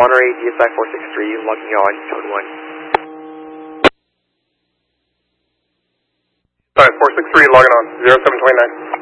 Monterey, DSI 463, logging on, code 1. Alright, 463, logging on, 0729.